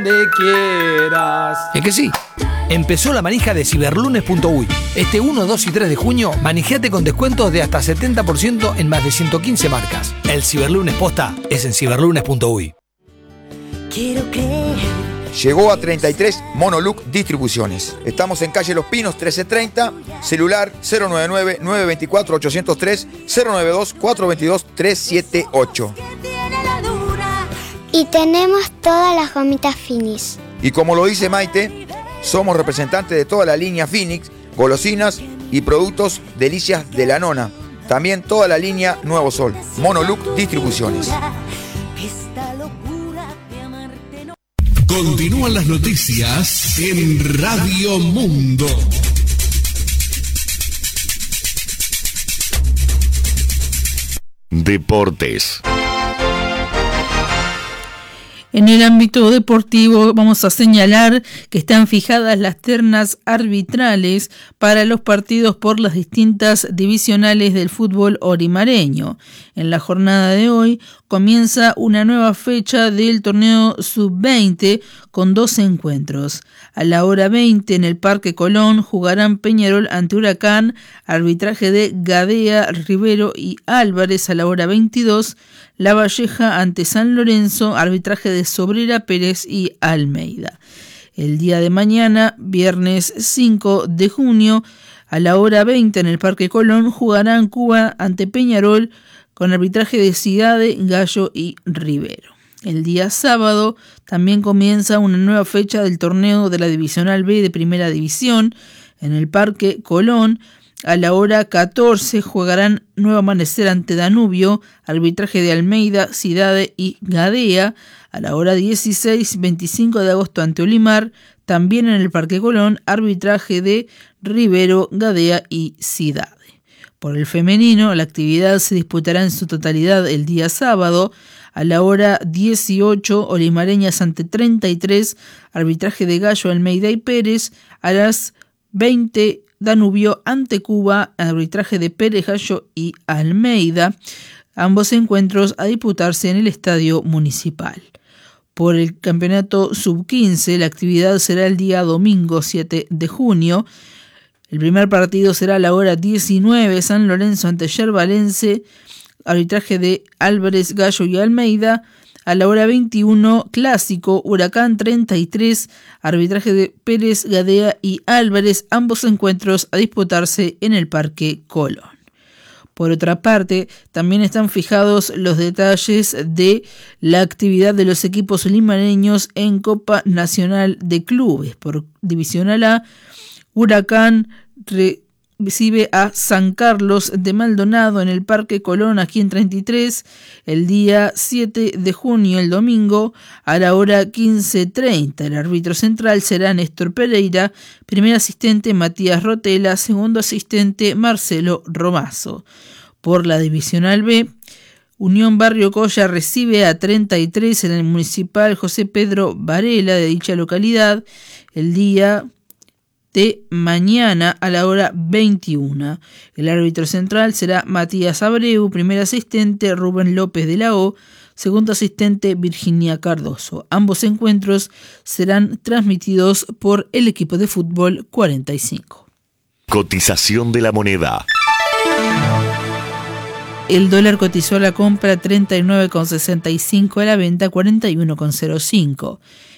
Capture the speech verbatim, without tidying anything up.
donde quieras. Es que sí. Empezó la manija de ciberlunes punto uy. Este uno, dos y tres de junio, manijate con descuentos de hasta setenta por ciento en más de ciento quince marcas. El ciberlunes posta es en ciberlunes punto uy. Quiero creer. Llegó a treinta y tres Monoluc Distribuciones. Estamos en calle Los Pinos trece treinta, celular cero nueve nueve, nueve dos cuatro, ocho cero tres, cero nueve dos, cuatro dos dos, tres siete ocho. Y tenemos todas las gomitas Finis. Y como lo dice Maite, somos representantes de toda la línea Phoenix, golosinas y productos delicias de la nona. También toda la línea Nuevo Sol. Monoluc Distribuciones. Continúan las noticias en Radio Mundo. Deportes. En el ámbito deportivo vamos a señalar que están fijadas las ternas arbitrales para los partidos por las distintas divisionales del fútbol orimareño. En la jornada de hoy comienza una nueva fecha del torneo sub veinte con dos encuentros. A la hora veinte en el Parque Colón jugarán Peñarol ante Huracán, arbitraje de Gadea, Rivero y Álvarez. A la hora veintidós, La Valleja ante San Lorenzo, arbitraje de Sobrera, Pérez y Almeida. El día de mañana, viernes cinco de junio, a la hora veinte en el Parque Colón, jugarán Cuba ante Peñarol con arbitraje de Cidade, Gallo y Rivero. El día sábado también comienza una nueva fecha del torneo de la Divisional B de Primera División en el Parque Colón. A la hora catorce jugarán Nuevo Amanecer ante Danubio, arbitraje de Almeida, Cidade y Gadea. A la hora dieciséis, veinticinco de agosto ante Olimar, también en el Parque Colón, arbitraje de Rivero, Gadea y Cidade. Por el femenino, la actividad se disputará en su totalidad el día sábado. A la hora dieciocho, Olimareñas ante treinta y tres, arbitraje de Gallo, Almeida y Pérez. A las veinte, Danubio ante Cuba, arbitraje de Pérez, Gallo y Almeida. Ambos encuentros a disputarse en el Estadio Municipal. Por el campeonato sub quince, la actividad será el día domingo siete de junio. El primer partido será a la hora diecinueve, San Lorenzo ante Yerbalense, arbitraje de Álvarez, Gallo y Almeida. A la hora veintiuno, clásico, Huracán treinta y tres, arbitraje de Pérez, Gadea y Álvarez, ambos encuentros a disputarse en el Parque Colón. Por otra parte, también están fijados los detalles de la actividad de los equipos limareños en Copa Nacional de Clubes. Por Divisional A, Huracán recibe a San Carlos de Maldonado en el Parque Colón, aquí en treinta y tres, el día siete de junio, el domingo, a la hora quince treinta. El árbitro central será Néstor Pereira, primer asistente Matías Rotela, segundo asistente Marcelo Romazo. Por la Divisional B, Unión Barrio Coya recibe a treinta y tres en el Municipal José Pedro Varela de dicha localidad, el día de mañana a la hora veintiuno. El árbitro central será Matías Abreu, primer asistente Rubén López de la O, segundo asistente Virginia Cardoso. Ambos encuentros serán transmitidos por el equipo de fútbol cuarenta y cinco. Cotización de la moneda. El dólar cotizó a la compra treinta y nueve con sesenta y cinco, a la venta cuarenta y uno con cero cinco.